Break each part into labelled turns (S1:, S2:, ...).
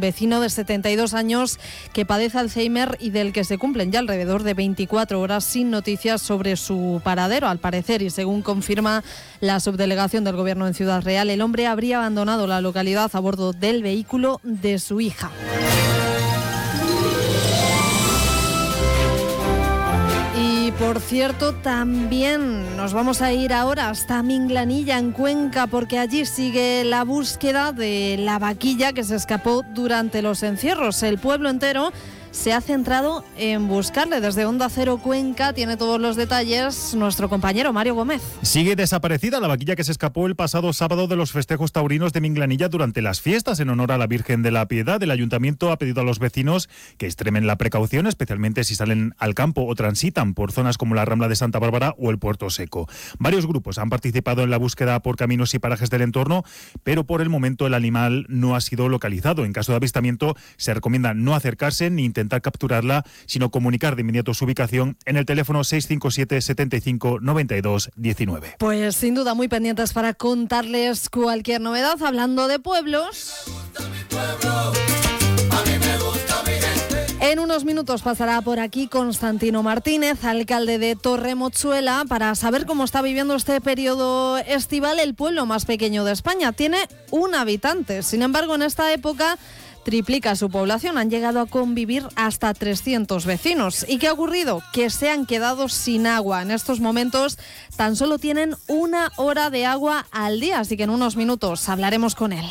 S1: vecino de 72 años que padece Alzheimer y del que se cumplen ya alrededor de 24 horas sin noticias sobre su paradero. Al parecer, y según confirma la subdelegación del Gobierno en Ciudad Real, el hombre habría abandonado la localidad a bordo del vehículo de su hija. Por cierto, también nos vamos a ir ahora hasta Minglanilla, en Cuenca, porque allí sigue la búsqueda de la vaquilla que se escapó durante los encierros. El pueblo entero se ha centrado en buscarle. Desde Onda Cero Cuenca tiene todos los detalles nuestro compañero Mario Gómez.
S2: Sigue desaparecida la vaquilla que se escapó el pasado sábado de los festejos taurinos de Minglanilla durante las fiestas en honor a la Virgen de la Piedad. El ayuntamiento ha pedido a los vecinos que extremen la precaución, especialmente si salen al campo o transitan por zonas como la Rambla de Santa Bárbara o el Puerto Seco. Varios grupos han participado en la búsqueda por caminos y parajes del entorno, pero por el momento el animal no ha sido localizado. En caso de avistamiento se recomienda no acercarse ni intentar capturarla, sino comunicar de inmediato su ubicación en el teléfono 657 75 92 19.
S1: Pues sin duda muy pendientes para contarles cualquier novedad. Hablando de pueblos, en unos minutos pasará por aquí Constantino Martínez, alcalde de Torremochuela, para saber cómo está viviendo este periodo estival el pueblo más pequeño de España. Tiene 1 habitante, sin embargo en esta época triplica su población, han llegado a convivir hasta 300 vecinos. ¿Y qué ha ocurrido? Que se han quedado sin agua. En estos momentos tan solo tienen 1 hora de agua al día, así que en unos minutos hablaremos con él.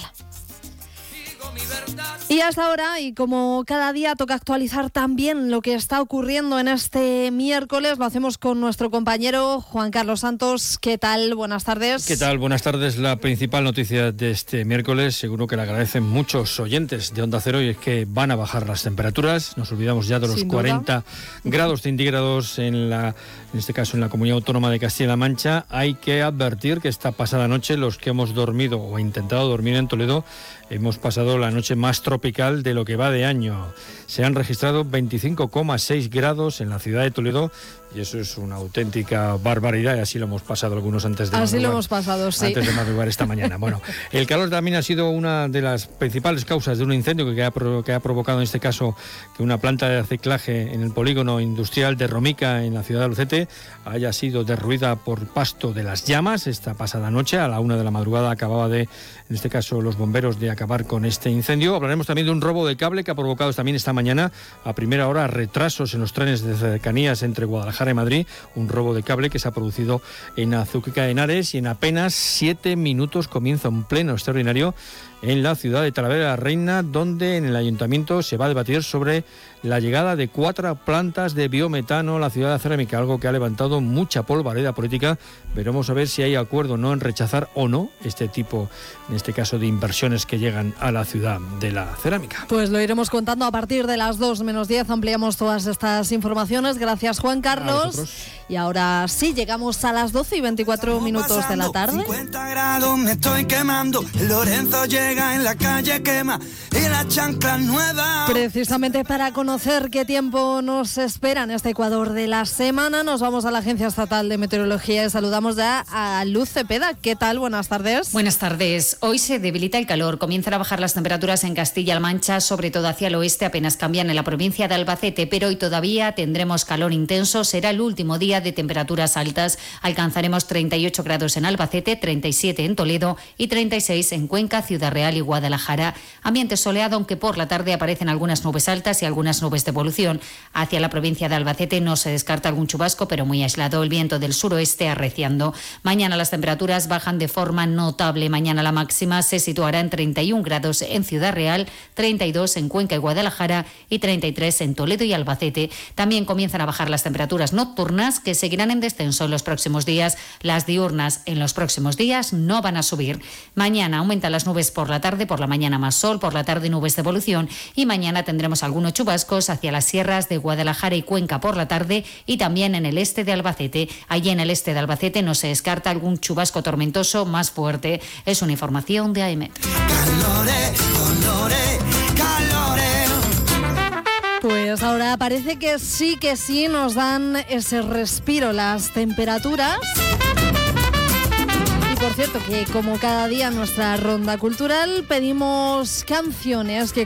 S1: Y hasta ahora, y como cada día toca actualizar también lo que está ocurriendo en este miércoles, lo hacemos con nuestro compañero Juan Carlos Santos. ¿Qué tal? Buenas tardes.
S3: ¿Qué tal? Buenas tardes. La principal noticia de este miércoles, seguro que la agradecen muchos oyentes de Onda Cero, y es que van a bajar las temperaturas. Nos olvidamos ya de los 40 grados centígrados en este caso en la Comunidad Autónoma de Castilla-La Mancha. Hay que advertir que esta pasada noche los que hemos dormido o intentado dormir en Toledo hemos pasado la noche más tropical de lo que va de año. Se han registrado 25,6 grados en la ciudad de Toledo y eso es una auténtica barbaridad, y así lo hemos pasado algunos antes de
S1: madrugar. Así lo hemos pasado, sí.
S3: Antes de madrugar esta mañana. Bueno, el calor también ha sido una de las principales causas de un incendio que ha provocado en este caso que una planta de reciclaje en el polígono industrial de Romica, en la ciudad de Albacete, haya sido derruida por pasto de las llamas. Esta pasada noche, a la 1 de la madrugada, acababa en este caso los bomberos de acabar con este incendio. Hablaremos también de un robo de cable que ha provocado también esta mañana a primera hora retrasos en los trenes de cercanías entre Guadalajara y Madrid. Un robo de cable que se ha producido en Azuquica de Henares, y en apenas 7 minutos comienza un pleno extraordinario en la ciudad de Talavera de la Reina, donde en el ayuntamiento se va a debatir sobre la llegada de 4 plantas de biometano a la ciudad de Cerámica, algo que ha levantado mucha polvareda política. Veremos a ver si hay acuerdo o no en rechazar o no este tipo, en este caso, de inversiones que llegan a la ciudad de la cerámica.
S1: Pues lo iremos contando a partir de las 2 menos 10. Ampliamos todas estas informaciones. Gracias, Juan Carlos. Y ahora sí, llegamos a las 12 y 24 minutos de la tarde.
S4: 50 grados me estoy quemando. Lorenzo llega en la calle quema y la chancla nueva.
S1: Precisamente para conocer qué tiempo nos espera en este Ecuador de la semana, nos vamos a la Agencia Estatal de Meteorología y saludamos ya a Luz Cepeda. ¿Qué tal? Buenas tardes.
S5: Buenas tardes. Hoy se debilita el calor. Comienzan a bajar las temperaturas en Castilla-La Mancha, sobre todo hacia el oeste, apenas cambian en la provincia de Albacete, pero hoy todavía tendremos calor intenso. Será el último día de temperaturas altas. Alcanzaremos 38 grados en Albacete, 37 en Toledo y 36 en Cuenca, Ciudad Real y Guadalajara. Ambiente soleado, aunque por la tarde aparecen algunas nubes altas y algunas nubes de evolución. Hacia la provincia de Albacete no se descarta algún chubasco, pero muy aislado. El viento del suroeste arreciando. Mañana las temperaturas bajan de forma notable. Mañana la máxima se situará en 31 grados en Ciudad Real, 32 en Cuenca y Guadalajara y 33 en Toledo y Albacete. También comienzan a bajar las temperaturas nocturnas, que seguirán en descenso en los próximos días. Las diurnas en los próximos días no van a subir. Mañana aumentan las nubes por la tarde, por la mañana más sol, por la tarde nubes de evolución, y mañana tendremos algunos chubascos hacia las sierras de Guadalajara y Cuenca por la tarde, y también en el este de Albacete. Allí en el este de Albacete no se descarta algún chubasco tormentoso más fuerte. Es una información de AEMET.
S1: Pues ahora parece que sí nos dan ese respiro las temperaturas. Y por cierto, que como cada día en nuestra ronda cultural pedimos canciones que